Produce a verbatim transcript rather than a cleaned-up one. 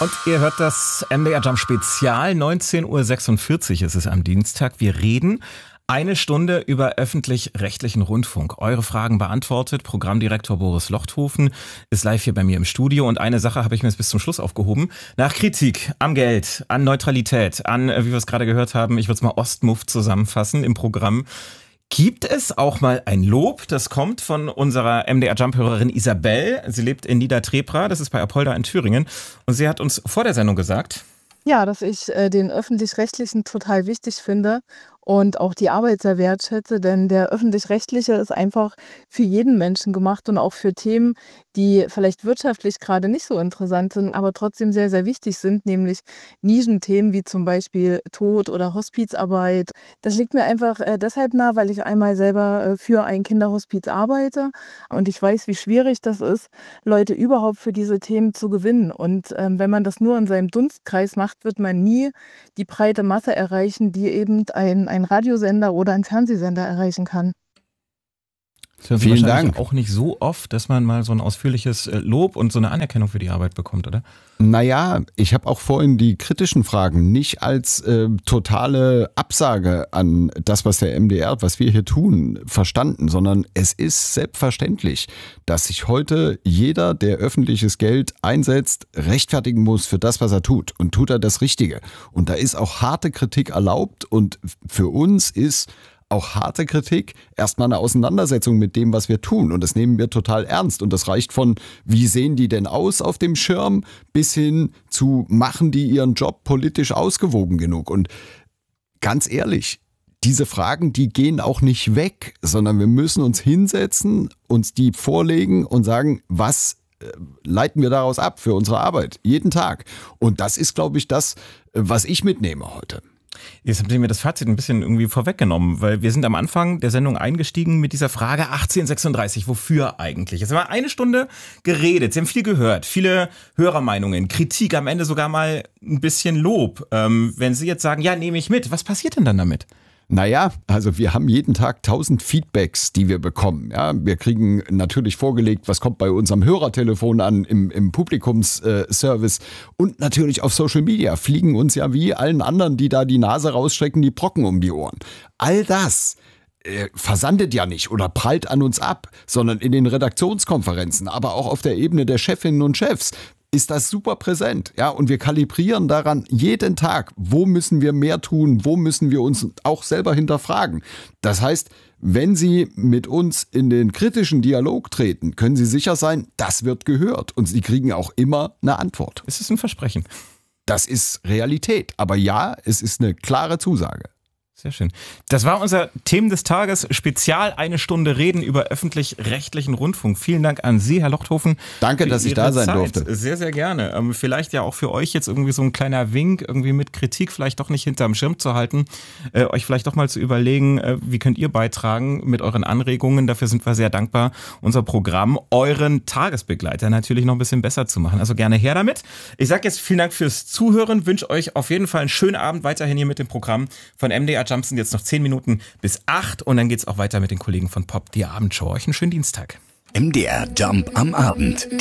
Und ihr hört das M D R Jump Spezial, neunzehn Uhr sechsundvierzig ist es am Dienstag. Wir reden eine Stunde über öffentlich-rechtlichen Rundfunk. Eure Fragen beantwortet. Programmdirektor Boris Lochthofen ist live hier bei mir im Studio. Und eine Sache habe ich mir jetzt bis zum Schluss aufgehoben. Nach Kritik am Geld, an Neutralität, an, wie wir es gerade gehört haben, ich würde es mal Ostmuff zusammenfassen im Programm. Gibt es auch mal ein Lob? Das kommt von unserer M D R Jump-Hörerin Isabel. Sie lebt in Niedertrepra, das ist bei Apolda in Thüringen. Und sie hat uns vor der Sendung gesagt: Ja, dass ich äh, den Öffentlich-Rechtlichen total wichtig finde und auch die Arbeit sehr wertschätze, denn der Öffentlich-Rechtliche ist einfach für jeden Menschen gemacht und auch für Themen, die vielleicht wirtschaftlich gerade nicht so interessant sind, aber trotzdem sehr, sehr wichtig sind, nämlich Nischenthemen wie zum Beispiel Tod oder Hospizarbeit. Das liegt mir einfach äh, deshalb nah, weil ich einmal selber äh, für ein Kinderhospiz arbeite und ich weiß, wie schwierig das ist, Leute überhaupt für diese Themen zu gewinnen. Und ähm, wenn man das nur in seinem Dunstkreis macht, wird man nie die breite Masse erreichen, die eben ein, ein Radiosender oder ein Fernsehsender erreichen kann. Das Vielen Dank. Auch nicht so oft, dass man mal so ein ausführliches Lob und so eine Anerkennung für die Arbeit bekommt, oder? Naja, ich habe auch vorhin die kritischen Fragen nicht als äh, totale Absage an das, was der M D R, was wir hier tun, verstanden, sondern es ist selbstverständlich, dass sich heute jeder, der öffentliches Geld einsetzt, rechtfertigen muss für das, was er tut. Und tut er das Richtige. Und da ist auch harte Kritik erlaubt und für uns ist auch harte Kritik erstmal eine Auseinandersetzung mit dem, was wir tun. Und das nehmen wir total ernst. Und das reicht von, wie sehen die denn aus auf dem Schirm, bis hin zu, machen die ihren Job politisch ausgewogen genug? Und ganz ehrlich, diese Fragen, die gehen auch nicht weg, sondern wir müssen uns hinsetzen, uns die vorlegen und sagen, was leiten wir daraus ab für unsere Arbeit? Jeden Tag. Und das ist, glaube ich, das, was ich mitnehme heute. Jetzt habt ihr mir das Fazit ein bisschen irgendwie vorweggenommen, weil wir sind am Anfang der Sendung eingestiegen mit dieser Frage achtzehn sechsunddreißig, wofür eigentlich? Es war eine Stunde geredet, Sie haben viel gehört, viele Hörermeinungen, Kritik, am Ende sogar mal ein bisschen Lob. Ähm, wenn Sie jetzt sagen, ja, nehme ich mit, was passiert denn dann damit? Naja, also wir haben jeden Tag tausend Feedbacks, die wir bekommen. Ja, wir kriegen natürlich vorgelegt, was kommt bei unserem Hörertelefon an, im, im Publikumsservice und natürlich auf Social Media fliegen uns ja wie allen anderen, die da die Nase rausstrecken, die Brocken um die Ohren. All das äh, versandet ja nicht oder prallt an uns ab, sondern in den Redaktionskonferenzen, aber auch auf der Ebene der Chefinnen und Chefs ist das super präsent, ja, und wir kalibrieren daran jeden Tag, wo müssen wir mehr tun, wo müssen wir uns auch selber hinterfragen. Das heißt, wenn Sie mit uns in den kritischen Dialog treten, können Sie sicher sein, das wird gehört und Sie kriegen auch immer eine Antwort. Es ist ein Versprechen. Das ist Realität, aber ja, es ist eine klare Zusage. Sehr schön. Das war unser Themen des Tages. Spezial eine Stunde reden über öffentlich-rechtlichen Rundfunk. Vielen Dank an Sie, Herr Lochthofen. Danke, dass ich da sein Zeit. durfte. Sehr, sehr gerne. Ähm, vielleicht ja auch für euch jetzt irgendwie so ein kleiner Wink, irgendwie mit Kritik vielleicht doch nicht hinterm Schirm zu halten, äh, euch vielleicht doch mal zu überlegen, äh, wie könnt ihr beitragen mit euren Anregungen. Dafür sind wir sehr dankbar, unser Programm, euren Tagesbegleiter natürlich noch ein bisschen besser zu machen. Also gerne her damit. Ich sage jetzt vielen Dank fürs Zuhören, wünsche euch auf jeden Fall einen schönen Abend weiterhin hier mit dem Programm von M D R Jump. Sind jetzt noch zehn Minuten bis acht und dann geht's auch weiter mit den Kollegen von Pop, die Abendshow. Euch einen schönen Dienstag. M D R Jump am Abend.